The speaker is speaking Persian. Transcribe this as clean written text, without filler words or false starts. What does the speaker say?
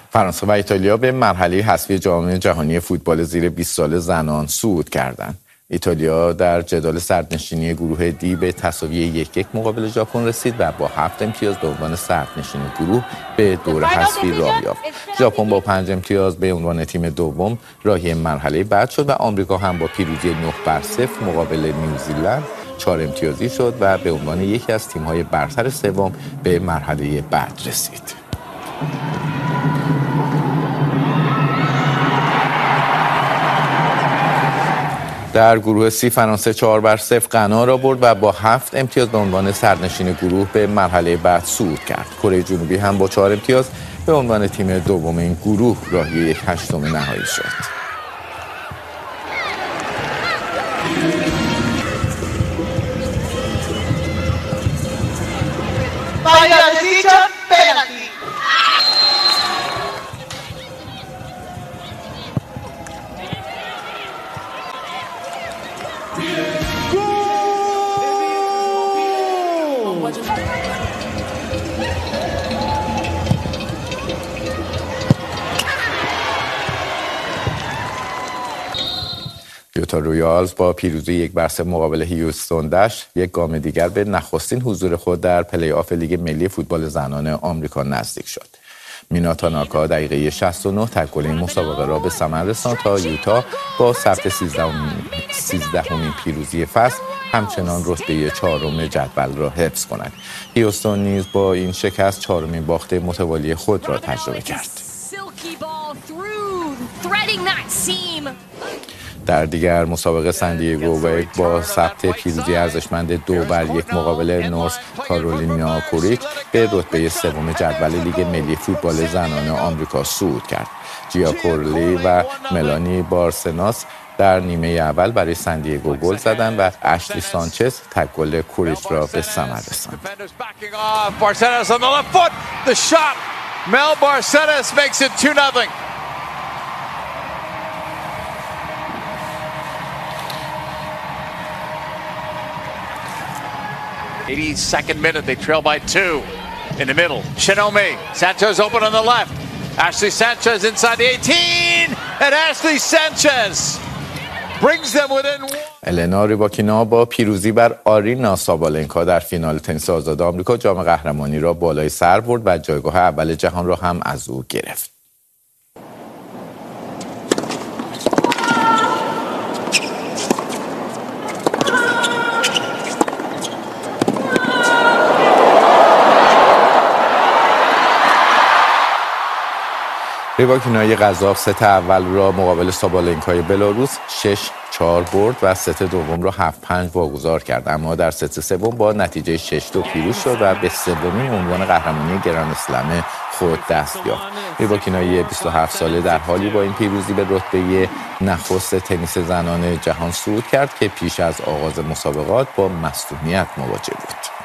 فرانسه و ایتالیا به مرحله حذفی جام جهانی فوتبال زیر 20 سال زنان صعود کردند. ایتالیا در جدول صدرنشینی گروه دی به تساوی 1-1 مقابل ژاپن رسید و با 7 امتیاز به عنوان صدرنشین گروه به دور حذفی راه یافت. ژاپن با 5 امتیاز به عنوان تیم دوم راهی مرحله بعد شد و آمریکا هم با پیروزی 9-0 مقابل نیوزیلند 4 امتیازی شد و به عنوان یکی از تیم‌های برتر سوم به مرحله بعد رسید. در گروه سی فرانسه 4-0 غنا را برد و با 7 امتیاز به عنوان سرنشین گروه به مرحله بعد صعود کرد. کره جنوبی هم با 4 امتیاز به عنوان تیم دوم این گروه راهی یک هشتم نهایی شد. یوتا رویالز با پیروزی 1-0 مقابل هیوستون دش یک گام دیگر به نخستین حضور خود در پلی آف لیگ ملی فوتبال زنان آمریکا نزدیک شد. مینا تاناکا دقیقه 69 تک گل این مسابقه را به ثمر رساند تا یوتا با ثبت 13مین پیروزی فصل همچنان رتبه 4 جدول را حفظ کند. هیوستون نیز با این شکست 4مین باخت متوالی خود را تجربه کرد. در دیگر مسابقه سندیگو ویک با ثبت پیروزی ارزشمند 2-1 مقابل نورث کارولینیا کوریک به رتبه 3 جدول لیگ ملی فوتبال زنان آمریکا صعود کرد. جیا کورلی و ملانی بارسناس در نیمه اول برای سندیگو گل زدند و اشلی سانچز تک گل کوریک را به ثمر رساند. Mel Barcenas makes it 2-0. '82nd minute, they trail by 2 in the middle. Shinome, Sanchez open on the left. Ashley Sanchez inside the 18, and Ashley Sanchez brings them within 1. النا ریباکینا با پیروزی بر آرینا سابالنکا در فینال تنیس آزاد آمریکا جام قهرمانی را بالای سر برد و جایگاه اول جهان را هم از او گرفت. ریباکینا قذاف ست اول را مقابل سابالنکای بلاروس 6-4 برد و ست دوم را 7-5 واگذار کرد، اما در ست سوم با نتیجه 6-2 پیروز شد و به سومین عنوان قهرمانی گرند اسلم خود دست یافت. ریباکینا 27 ساله در حالی با این پیروزی به رتبه نخست تنیس زنان جهان صعود کرد که پیش از آغاز مسابقات با مصدومیت مواجه بود.